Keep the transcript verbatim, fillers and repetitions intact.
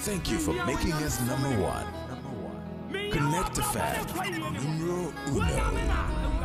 Thank you for making us number one. Connect to Fab, numero uno.